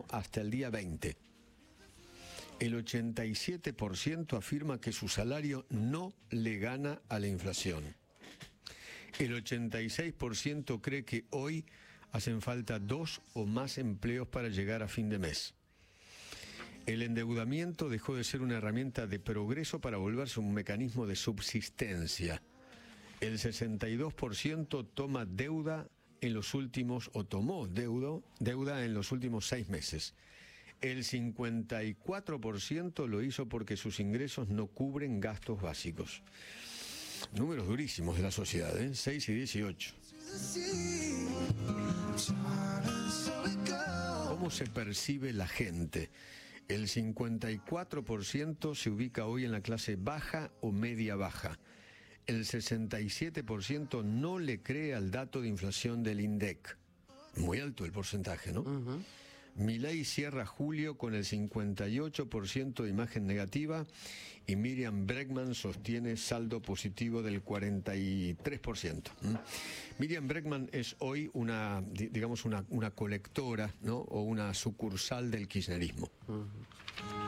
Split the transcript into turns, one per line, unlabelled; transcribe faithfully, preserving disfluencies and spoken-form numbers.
máximo hasta el día veinte. El ochenta y siete por ciento afirma que su salario no le gana a la inflación. El ochenta y seis por ciento cree que hoy hacen falta dos o más empleos para llegar a fin de mes. El endeudamiento dejó de ser una herramienta de progreso para volverse un mecanismo de subsistencia. El sesenta y dos por ciento toma deuda en los últimos, o tomó deuda, deuda en los últimos seis meses. El cincuenta y cuatro por ciento lo hizo porque sus ingresos no cubren gastos básicos. Números durísimos de la sociedad, ¿eh? seis y dieciocho. ¿Cómo se percibe la gente? El cincuenta y cuatro por ciento se ubica hoy en la clase baja o media baja. El sesenta y siete por ciento no le cree al dato de inflación del INDEC. Muy alto el porcentaje, ¿no? Uh-huh. Milei cierra julio con el cincuenta y ocho por ciento de imagen negativa y Miriam Bregman sostiene saldo positivo del cuarenta y tres por ciento. ¿Mm? Miriam Bregman es hoy una, digamos, una, una colectora, ¿no? O una sucursal del kirchnerismo. Uh-huh.